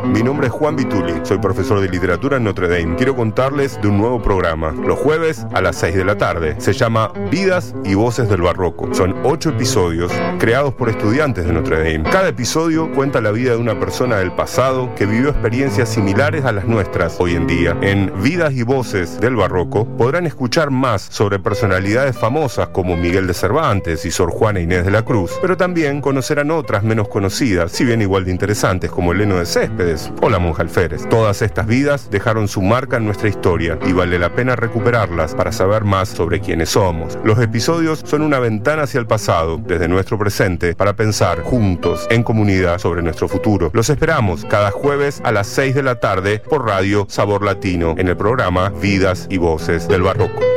Mi nombre es Juan Vituli, soy profesor de literatura en Notre Dame. Quiero contarles de un nuevo programa, los jueves a las 6 de la tarde. Se llama Vidas y Voces del Barroco. Son 8 episodios creados por estudiantes de Notre Dame. Cada episodio cuenta la vida de una persona del pasado que vivió experiencias similares a las nuestras hoy en día. En Vidas y Voces del Barroco podrán escuchar más sobre personalidades famosas como Miguel de Cervantes y Sor Juana Inés de la Cruz, pero también conocerán otras menos conocidas, si bien igual de interesantes, como Heleno de Céspedes o la monja Alférez. Todas estas vidas dejaron su marca en nuestra historia y vale la pena recuperarlas para saber más sobre quiénes somos. Los episodios son una ventana hacia el pasado, desde nuestro presente, para pensar juntos, en comunidad, sobre nuestro futuro. Los esperamos cada jueves a las 6 de la tarde por Radio Sabor Latino en el programa Vidas y Voces del Barroco.